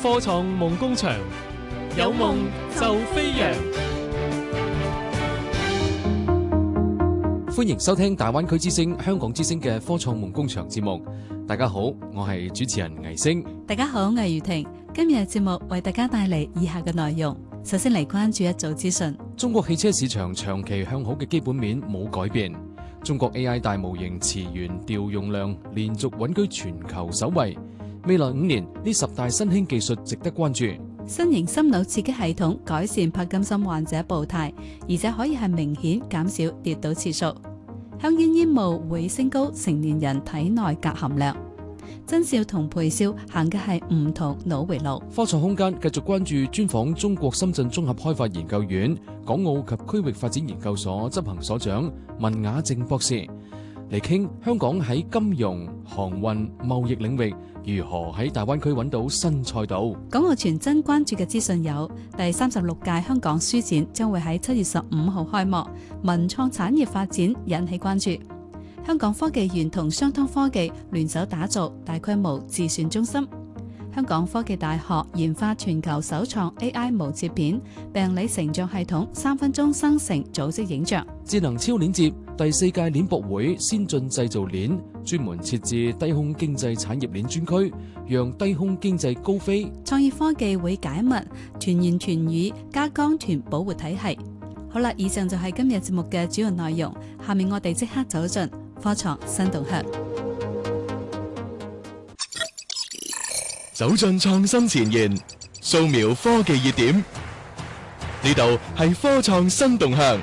科創夢工場，有夢就飛揚。歡迎收聽大灣區之聲、香港之聲嘅科創夢工場節目。大家好，我係主持人倪星。 大家好，我係余婷。今日嘅節目為大家帶嚟以下嘅內容。首先嚟關注一組資訊。 中國汽車市場長期向好嘅基本面冇改變。中國 AI 大模型詞源調用量連續穩居全球首位。未來5年呢10大新興技術值得關注。 新型心腦刺激系統改善柏金森患者步態，而且可以係明顯減少跌倒次數。香煙煙霧會升高成年人體內鎘含量。真少同培少行嘅係唔同腦回路。 科創空間繼續關注專訪中國深圳綜合開發研究院港澳及區域發展研究所執行所長文雅靜博士，嚟傾香港喺金融、航運、貿易領域如何喺大灣區揾到新賽道。 港澳傳真關注嘅資訊有：第36屆香港書展將會喺7月15號開幕，文創產業發展引起關注。香港科技園同商湯科技聯手打造大規模自選中心。香港科技大學研發全球首創 AI 無切片病理成像系統，3分鐘生成組織影像。 智能超鏈接第4屆鏈博會先進製造鏈專門設置低空經濟產業鏈專區，讓低空經濟高飛。 創意科技會解密全言全語加光團保護體系。好啦，以上就係今日節目嘅主要內容。下面我哋即刻走進科創新動向， 走進創新前沿，掃描科技熱點。呢度係科創新動向。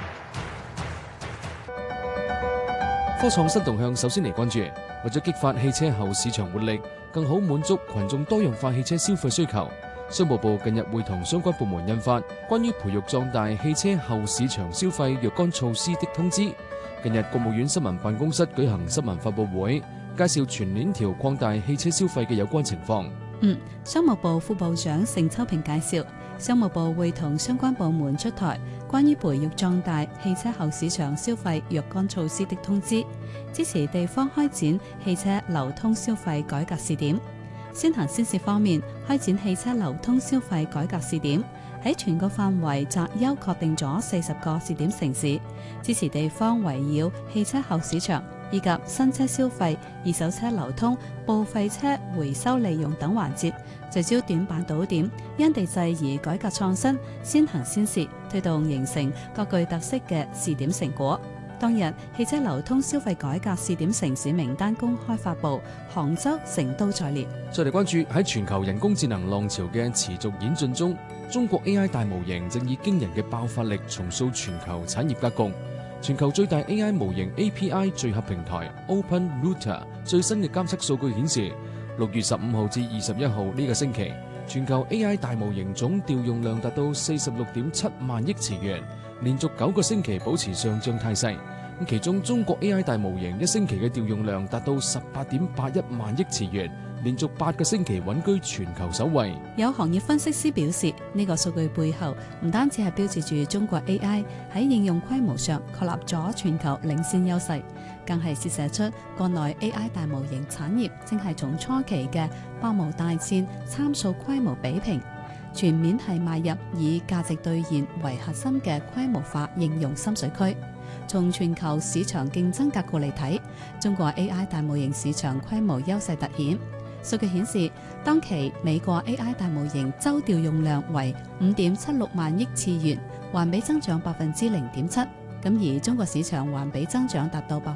科創新動向首先嚟關注，為咗激發汽車後市場活力，更好滿足群眾多樣化汽車消費需求，商務部近日會同相關部門印發關於培育壯大汽車後市場消費若干措施的通知。近日，國務院新聞辦公室舉行新聞發佈會，介紹全鏈條擴大汽車消費嘅有關情況。 商務部副部長盛秋平介紹，商務部會同相關部門出台關於培育壯大汽車後市場消費若干措施的通知，支持地方開展汽車流通消費改革試點。先行先試方面，開展汽車流通消費改革試點，喺全國範圍擇優確定咗40個試點城市，支持地方圍繞汽車後市場以及新車消費、二手車流通、報廢車回收利用等環節，聚焦短板堵點，因地制宜改革創新，先行先試，推動形成各具特色嘅試點成果。當日，汽車流通消費改革試點城市名單公開發布，杭州、成都在列。 再嚟關注喺全球人工智能浪潮嘅持續演進中，中國 AI 大模型正以驚人嘅爆發力重塑全球產業格局。全球最大 AI 模型 API 聚合平台 OpenRouter 最新嘅監測數據顯示，6月15號至21號呢個星期，全球 AI 大模型總調用量達到46.7萬億詞元，連續9個星期保持上漲態勢。其中中國 AI 大模型一星期嘅調用量達到18.81萬億詞元，連續8個星期穩居全球首位。 有行業分析師表示，呢個數據背後唔單止係標誌住中國 AI 喺應用規模上確立咗全球領先優勢，更係折射出國內 AI 大模型產業正係從初期嘅百無大戰參數規模比拼，全面係邁入以價值兌現為核心嘅規模化應用深水區。從全球市場競爭格局嚟睇，中國 AI 大模型市場規模優勢突顯。數據顯示，當期美國 AI 大模型周調用量為5.76萬億次元，環比增長0.7%。咁而中國市場環比增長達到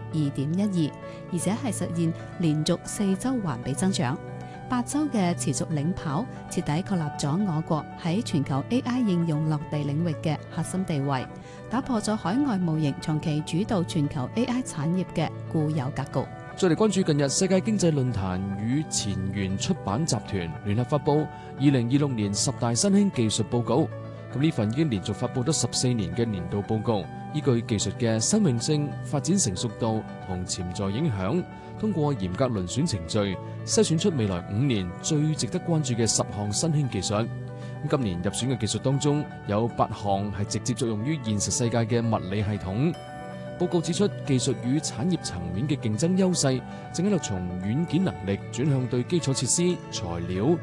2.12%，而且係實現連續4週環比增長。8週嘅持續領跑，徹底確立咗我國喺全球 AI 應用落地領域嘅核心地位，打破咗海外模型長期主導全球 AI 產業嘅固有格局。 再嚟關注近日世界經濟論壇與前沿出版集團聯合發布2026年10大新興技術報告。咁呢份已經連續發布咗14年嘅年度報告，依據技術嘅新穎性、發展成熟度同潛在影響，通過嚴格遴選程序，篩選出未來5年最值得關注嘅10項新興技術。今年入選嘅技術當中，有8項係直接作用於現實世界嘅物理系統。報告指出，技術與產業層面嘅競爭優勢正喺度從軟件能力轉向對基礎設施、材料、